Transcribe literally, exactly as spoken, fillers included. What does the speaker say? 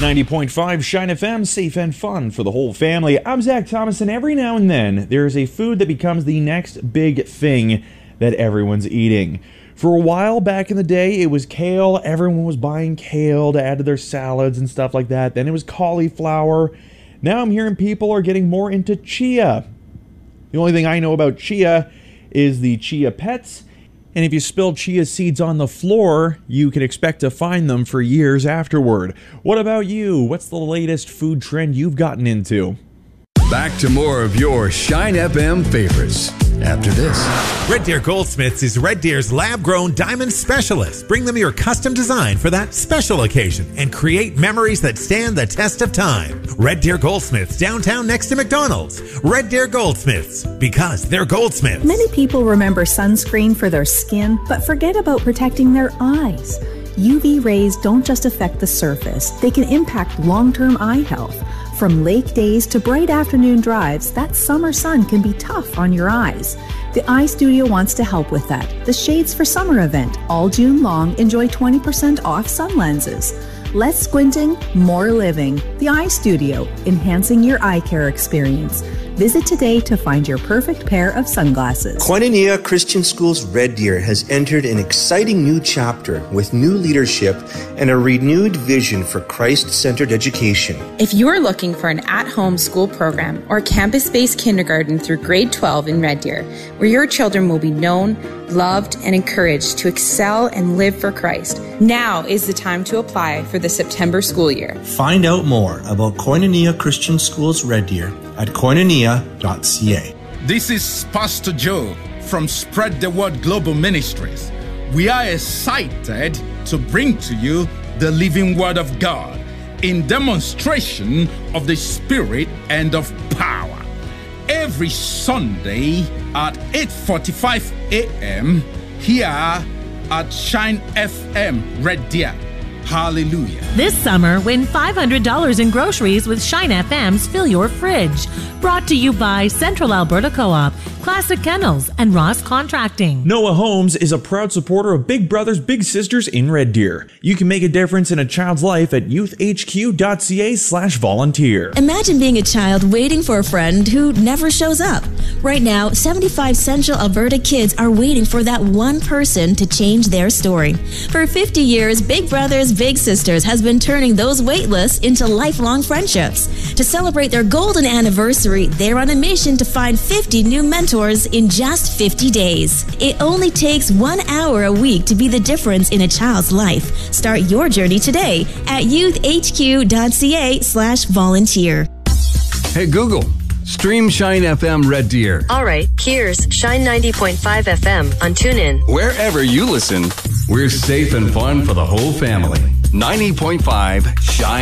ninety point five Shine F M, safe and fun for the whole family. I'm Zach Thomas, and every now and then there's a food that becomes the next big thing that everyone's eating. For a while back in the day, it was kale. Everyone was buying kale to add to their salads and stuff like that. Then it was cauliflower. Now I'm hearing people are getting more into chia. The only thing I know about chia is the Chia Pets. And if you spill chia seeds on the floor, you can expect to find them for years afterward. What about you? What's the latest food trend you've gotten into? Back to more of your Shine F M favorites after this. Red Deer Goldsmiths is Red Deer's lab-grown diamond specialist. Bring them your custom design for that special occasion and create memories that stand the test of time. Red Deer Goldsmiths, downtown next to McDonald's. Red Deer Goldsmiths, because they're goldsmiths. Many people remember sunscreen for their skin, but forget about protecting their eyes. U V rays don't just affect the surface, they can impact long-term eye health. From lake days to bright afternoon drives, that summer sun can be tough on your eyes. The Eye Studio wants to help with that. The Shades for Summer event, all June long, enjoy twenty percent off sun lenses. Less squinting, more living. The Eye Studio, enhancing your eye care experience. Visit today to find your perfect pair of sunglasses. Koinonia Christian Schools Red Deer has entered an exciting new chapter with new leadership and a renewed vision for Christ-centered education. If you're looking for an at-home school program or campus-based kindergarten through grade twelve in Red Deer, where your children will be known, loved, and encouraged to excel and live for Christ, now is the time to apply for the September school year. Find out more about Koinonia Christian Schools Red Deer at koinonia dot c a. This is Pastor Joe from Spread the Word Global Ministries. We are excited to bring to you the living Word of God in demonstration of the Spirit and of power. Every Sunday at eight forty-five a.m. here at Shine F M Red Deer. Hallelujah. This summer, win five hundred dollars in groceries with Shine F M's Fill Your Fridge. Brought to you by Central Alberta Co-op, Classic Kennels, and Ross Contracting. Noah Holmes is a proud supporter of Big Brothers Big Sisters in Red Deer. You can make a difference in a child's life at youth h q dot c a slash volunteer. Imagine being a child waiting for a friend who never shows up. Right now, seventy-five Central Alberta kids are waiting for that one person to change their story. For fifty years, Big Brothers Big Sisters has been turning those wait lists into lifelong friendships. To celebrate their golden anniversary, they're on a mission to find fifty new mentors in just fifty days. It only takes one hour a week to be the difference in a child's life. Start your journey today at youth h q dot c a slash volunteer. Hey Google, stream Shine F M Red Deer. All right, here's Shine ninety point five F M on TuneIn. Wherever you listen, we're safe and fun for the whole family. ninety point five Shine.